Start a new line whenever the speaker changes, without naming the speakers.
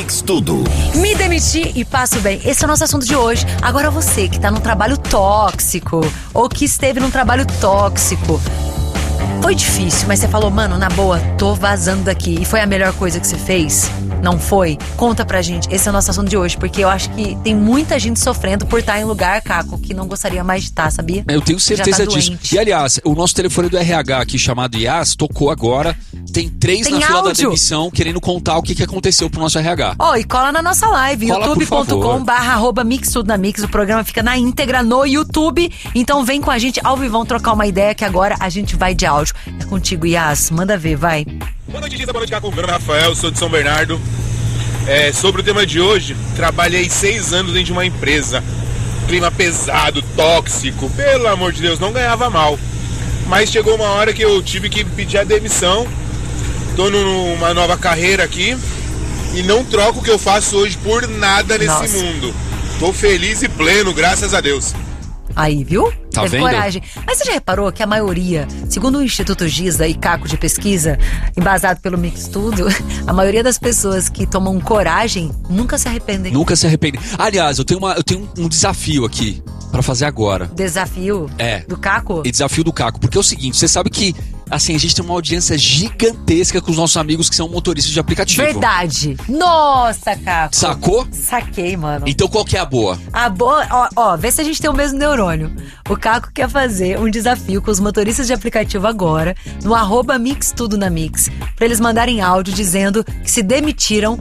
Mix Tudo.
Me demiti e passo bem. Esse é o nosso assunto de hoje. Agora você que tá num trabalho tóxico ou que esteve num trabalho tóxico. Foi difícil, mas você falou, mano, na boa, tô vazando daqui. E foi a melhor coisa que você fez? Não foi? Conta pra gente. Esse é o nosso assunto de hoje, porque eu acho que tem muita gente sofrendo por estar em lugar, Caco, que não gostaria mais de estar, sabia?
Eu tenho certeza disso.
Doente.
E aliás, o nosso telefone do RH aqui, chamado IAS, tocou agora. Tem 3 na fila da demissão querendo contar o que aconteceu pro nosso RH.
E cola na nossa live, youtube.com/mixtudonamix. O programa fica na íntegra no YouTube. Então vem com a gente ao vivão trocar uma ideia, que agora a gente vai de áudio. É contigo, Yas. Manda ver, vai.
Boa noite, Lisa. Boa noite, Caco. Meu nome é Rafael, sou de São Bernardo. Sobre o tema de hoje, trabalhei 6 anos dentro de uma empresa. Clima pesado, tóxico. Pelo amor de Deus, não ganhava mal. Mas chegou uma hora que eu tive que pedir a demissão. Tô numa nova carreira aqui e não troco o que eu faço hoje por nada nesse mundo. Tô feliz e pleno, graças a Deus.
Aí, viu?
Tá
Teve
vendo?
coragem. Mas você já reparou que a maioria, segundo o Instituto Giza e Caco de pesquisa, embasado pelo Mix Tudo, a maioria das pessoas que tomam coragem nunca se arrependem.
Nunca se arrepende. Aliás, eu tenho um desafio aqui pra fazer agora.
Desafio do Caco?
E desafio do Caco. Porque é o seguinte, você sabe que assim, a gente tem uma audiência gigantesca com os nossos amigos que são motoristas de aplicativo.
Verdade. Nossa, Caco.
Sacou?
Saquei, mano.
Então qual que é a boa?
A boa, vê se a gente tem o mesmo neurônio. O Caco quer fazer um desafio com os motoristas de aplicativo agora, no @mixtudonamix, pra eles mandarem áudio dizendo que se demitiram